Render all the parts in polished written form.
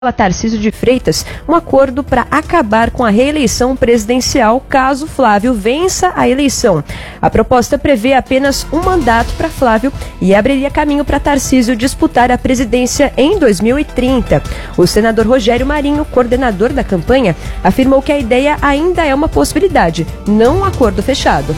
Tarcísio de Freitas um acordo para acabar com a reeleição presidencial caso Flávio vença a eleição. A proposta prevê apenas um mandato para Flávio e abriria caminho para Tarcísio disputar a presidência em 2030. O senador Rogério Marinho, coordenador da campanha, afirmou que a ideia ainda é uma possibilidade, não um acordo fechado.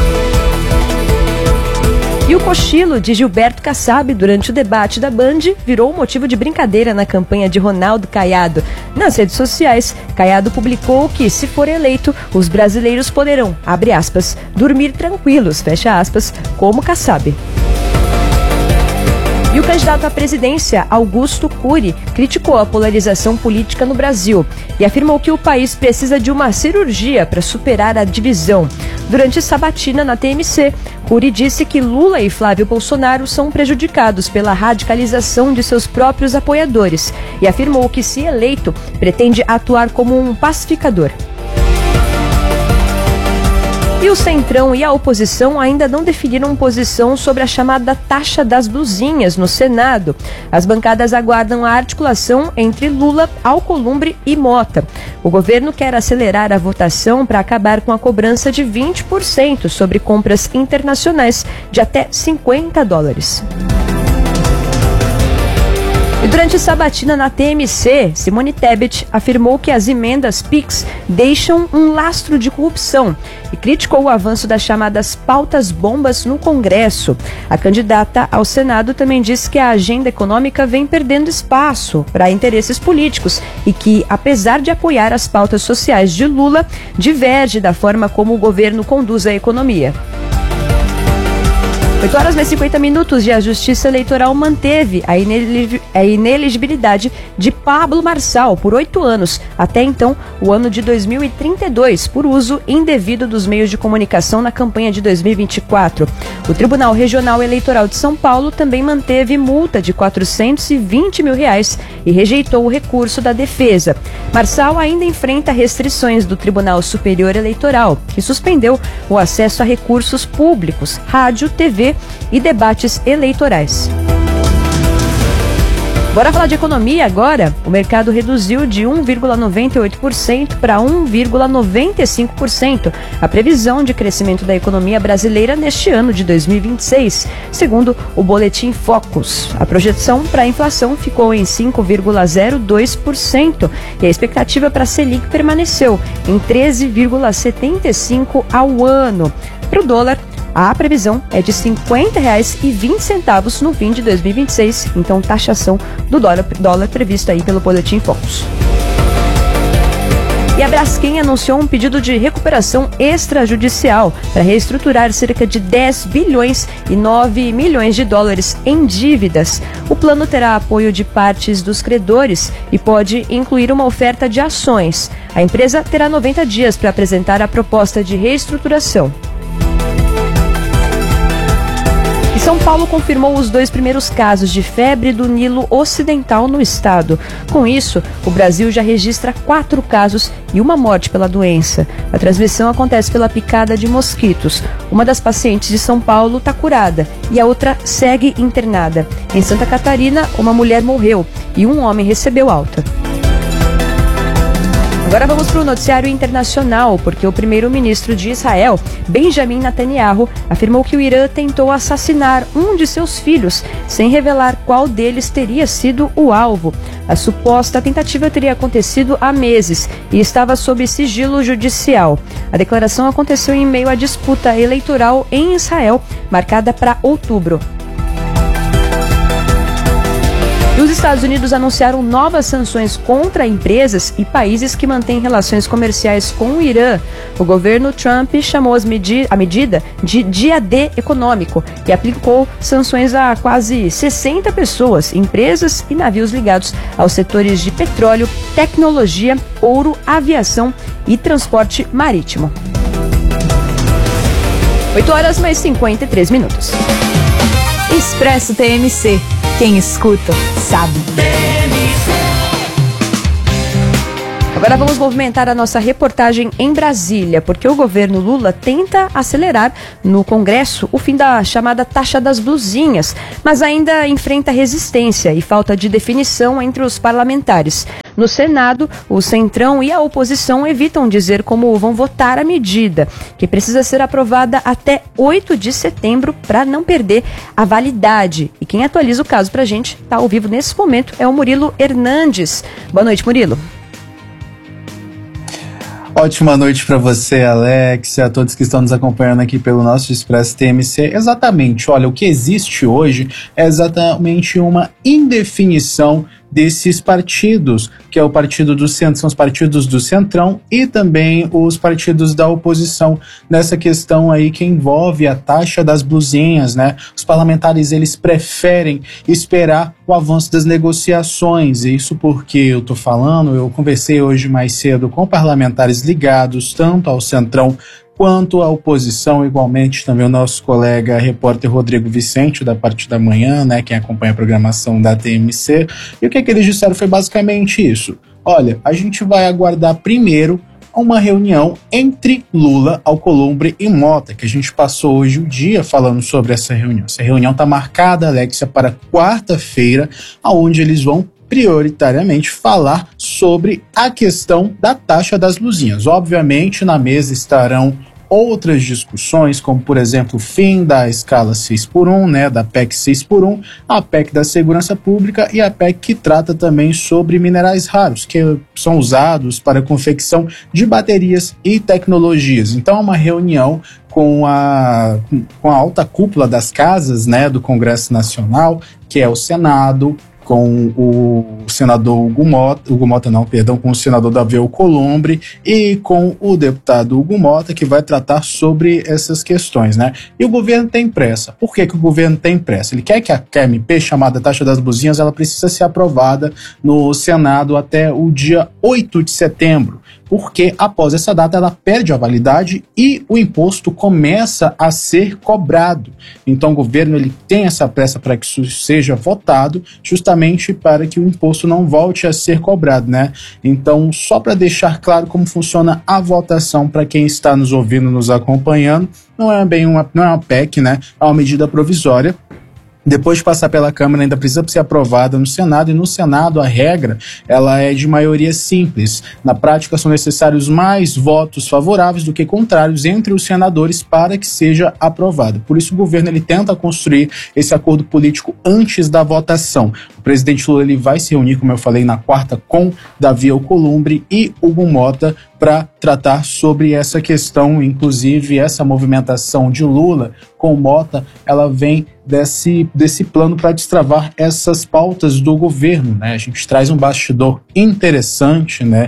E o cochilo de Gilberto Kassab durante o debate da Band virou motivo de brincadeira na campanha de Ronaldo Caiado. Nas redes sociais, Caiado publicou que, se for eleito, os brasileiros poderão, abre aspas, dormir tranquilos, fecha aspas, como Kassab. E o candidato à presidência, Augusto Cury, criticou a polarização política no Brasil e afirmou que o país precisa de uma cirurgia para superar a divisão. Durante sabatina na TMC, Cury disse que Lula e Flávio Bolsonaro são prejudicados pela radicalização de seus próprios apoiadores e afirmou que, se eleito, pretende atuar como um pacificador. E o Centrão e a oposição ainda não definiram posição sobre a chamada taxa das blusinhas no Senado. As bancadas aguardam a articulação entre Lula, Alcolumbre e Mota. O governo quer acelerar a votação para acabar com a cobrança de 20% sobre compras internacionais de até $50. E durante sabatina na TMC, Simone Tebet afirmou que as emendas PIX deixam um lastro de corrupção e criticou o avanço das chamadas pautas bombas no Congresso. A candidata ao Senado também disse que a agenda econômica vem perdendo espaço para interesses políticos e que, apesar de apoiar as pautas sociais de Lula, diverge da forma como o governo conduz a economia. 8h50 e a Justiça Eleitoral manteve a inelegibilidade de Pablo Marçal por 8 anos, até então o ano de 2032, por uso indevido dos meios de comunicação na campanha de 2024. O Tribunal Regional Eleitoral de São Paulo também manteve multa de R$420 mil e rejeitou o recurso da defesa. Marçal ainda enfrenta restrições do Tribunal Superior Eleitoral, que suspendeu o acesso a recursos públicos, rádio, TV e debates eleitorais. Bora falar de economia agora? O mercado reduziu de 1,98% para 1,95% a previsão de crescimento da economia brasileira neste ano de 2026, segundo o Boletim Focus. A projeção para a inflação ficou em 5,02% e a expectativa para a Selic permaneceu em 13,75% ao ano. Para o dólar, a previsão é de R$ 50,20 no fim de 2026, então taxação do dólar prevista aí pelo Boletim Focus. E a Braskem anunciou um pedido de recuperação extrajudicial para reestruturar cerca de 10 bilhões e 9 milhões de dólares em dívidas. O plano terá apoio de partes dos credores e pode incluir uma oferta de ações. A empresa terá 90 dias para apresentar a proposta de reestruturação. São Paulo confirmou os 2 primeiros casos de febre do Nilo Ocidental no estado. Com isso, o Brasil já registra 4 casos e uma morte pela doença. A transmissão acontece pela picada de mosquitos. Uma das pacientes de São Paulo está curada e a outra segue internada. Em Santa Catarina, uma mulher morreu e um homem recebeu alta. Agora vamos para o noticiário internacional, porque o primeiro-ministro de Israel, Benjamin Netanyahu, afirmou que o Irã tentou assassinar um de seus filhos, sem revelar qual deles teria sido o alvo. A suposta tentativa teria acontecido há meses e estava sob sigilo judicial. A declaração aconteceu em meio à disputa eleitoral em Israel, marcada para outubro. E os Estados Unidos anunciaram novas sanções contra empresas e países que mantêm relações comerciais com o Irã. O governo Trump chamou a medida de dia D econômico e aplicou sanções a quase 60 pessoas, empresas e navios ligados aos setores de petróleo, tecnologia, ouro, aviação e transporte marítimo. 8h53. Expresso TMC. Quem escuta, sabe. Agora vamos movimentar a nossa reportagem em Brasília, porque o governo Lula tenta acelerar no Congresso o fim da chamada taxa das blusinhas, mas ainda enfrenta resistência e falta de definição entre os parlamentares. No Senado, o Centrão e a oposição evitam dizer como vão votar a medida, que precisa ser aprovada até 8 de setembro para não perder a validade. E quem atualiza o caso para a gente, está ao vivo nesse momento, é o Murilo Hernandes. Boa noite, Murilo. Ótima noite para você, Alex, e a todos que estão nos acompanhando aqui pelo nosso Expresso TMC. Exatamente, olha, o que existe hoje é exatamente uma indefinição desses partidos, que é o partido do centro, são os partidos do Centrão e também os partidos da oposição, nessa questão aí que envolve a taxa das blusinhas, né? Os parlamentares, eles preferem esperar o avanço das negociações, e isso porque eu conversei hoje mais cedo com parlamentares ligados tanto ao Centrão quanto à oposição, igualmente também o nosso colega repórter Rodrigo Vicente, da Parte da Manhã, né, quem acompanha a programação da TMC, e o que eles disseram foi basicamente isso. Olha, a gente vai aguardar primeiro uma reunião entre Lula, Alcolumbre e Mota, que a gente passou hoje o dia falando sobre essa reunião. Essa reunião está marcada, Alexia, para quarta-feira, onde eles vão prioritariamente falar sobre a questão da taxa das blusinhas. Obviamente, na mesa estarão outras discussões, como, por exemplo, o fim da escala 6x1, né, da PEC 6x1, a PEC da segurança pública e a PEC que trata também sobre minerais raros, que são usados para a confecção de baterias e tecnologias. Então, é uma reunião com a alta cúpula das casas, né, do Congresso Nacional, que é o Senado, com o senador com o senador Davi Alcolumbre e com o deputado Hugo Mota, que vai tratar sobre essas questões, né? E o governo tem pressa. Por que o governo tem pressa? Ele quer que a MP, chamada taxa das blusinhas, ela precisa ser aprovada no Senado até o dia 8 de setembro, porque após essa data ela perde a validade e o imposto começa a ser cobrado. Então o governo, ele tem essa pressa para que isso seja votado, justamente para que o imposto não volte a ser cobrado, né? Então, só para deixar claro como funciona a votação para quem está nos ouvindo, nos acompanhando, não é uma PEC, né? É uma medida provisória. Depois de passar pela Câmara, ainda precisa ser aprovada no Senado, e no Senado a regra ela é de maioria simples. Na prática, são necessários mais votos favoráveis do que contrários entre os senadores para que seja aprovada. Por isso, o governo ele tenta construir esse acordo político antes da votação. O presidente Lula ele vai se reunir, como eu falei, na quarta com Davi Alcolumbre e Hugo Mota para tratar sobre essa questão. Inclusive, essa movimentação de Lula com Mota, ela vem desse plano para destravar essas pautas do governo, né? A gente traz um bastidor interessante, né?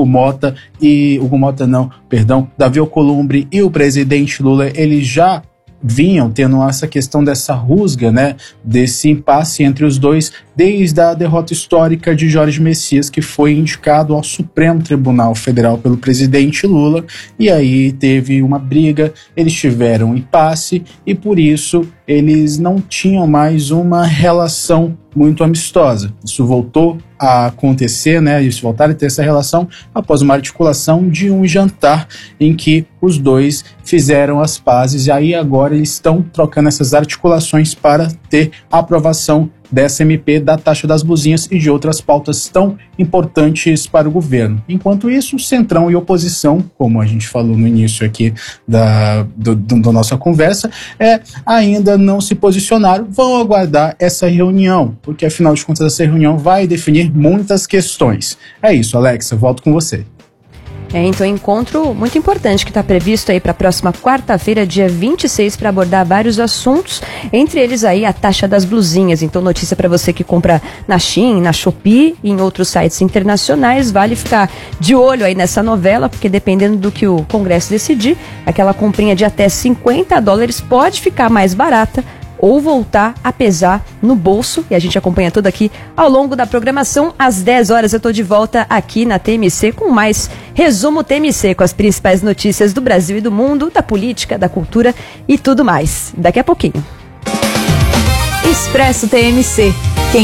Davi Alcolumbre e o presidente Lula, eles já vinham tendo essa questão dessa rusga, né, desse impasse entre os dois, desde a derrota histórica de Jorge Messias, que foi indicado ao Supremo Tribunal Federal pelo presidente Lula, e aí teve uma briga, eles tiveram um impasse, e por isso eles não tinham mais uma relação muito amistosa. Isso voltou a acontecer, né? Eles voltaram a ter essa relação após uma articulação de um jantar em que os dois fizeram as pazes, e aí agora eles estão trocando essas articulações para ter a aprovação dessa MP, da taxa das blusinhas e de outras pautas tão importantes para o governo. Enquanto isso, Centrão e oposição, como a gente falou no início aqui da nossa conversa, ainda não se posicionaram, vão aguardar essa reunião, porque afinal de contas essa reunião vai definir muitas questões. É isso, Alexa, volto com você. Então, um encontro muito importante que está previsto aí para a próxima quarta-feira, dia 26, para abordar vários assuntos, entre eles aí a taxa das blusinhas. Então, notícia para você que compra na Shein, na Shopee e em outros sites internacionais, vale ficar de olho aí nessa novela, porque dependendo do que o Congresso decidir, aquela comprinha de até $50 pode ficar mais barata ou voltar a pesar no bolso. E a gente acompanha tudo aqui ao longo da programação. Às 10 horas eu estou de volta aqui na TMC com mais Resumo TMC, com as principais notícias do Brasil e do mundo, da política, da cultura e tudo mais. Daqui a pouquinho. Expresso TMC.